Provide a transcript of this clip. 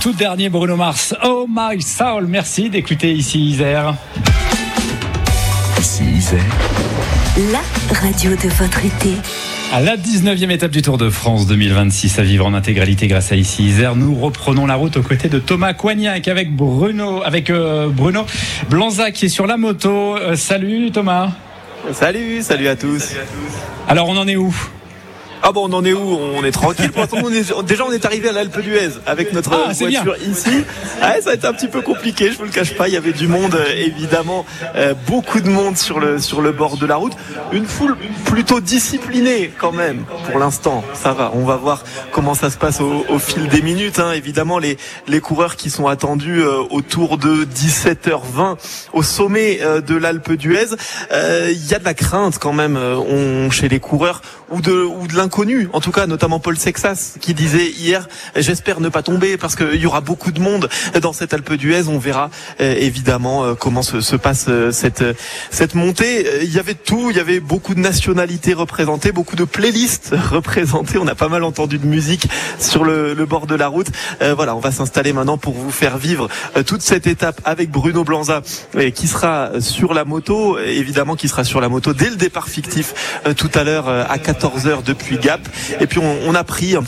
Tout dernier Bruno Mars, Oh My Soul. Merci d'écouter ici Isère. Ici Isère, la radio de votre été. À la 19e étape du Tour de France 2026 à vivre en intégralité grâce à Ici Isère, nous reprenons la route aux côtés de Thomas Coignac avec Bruno Blanza qui est sur la moto. Salut Thomas. Salut à tous. Alors on en est où ? Ah bon, on en est où ? On est tranquille. Pour l'instant, on est arrivé à l'Alpe d'Huez avec notre voiture ici. Ça a été un petit peu compliqué, je vous le cache pas. Il y avait du monde, évidemment, beaucoup de monde sur le bord de la route. Une foule plutôt disciplinée quand même. Pour l'instant, ça va. On va voir comment ça se passe au fil des minutes. Évidemment, les coureurs qui sont attendus autour de 17h20 au sommet de l'Alpe d'Huez. Il y a de la crainte quand même chez les coureurs ou de l'inconnu, en tout cas notamment Paul Sexas qui disait hier j'espère ne pas tomber parce qu'il y aura beaucoup de monde dans cette Alpe d'Huez. On verra évidemment comment se passe cette montée. Il y avait tout, il y avait beaucoup de nationalités représentées, beaucoup de playlists représentées. On a pas mal entendu de musique sur le bord de la route. Voilà, on va s'installer maintenant pour vous faire vivre toute cette étape avec Bruno Blanza qui sera sur la moto, évidemment qui sera sur la moto dès le départ fictif tout à l'heure à 14h depuis Gap. Et puis on a pris un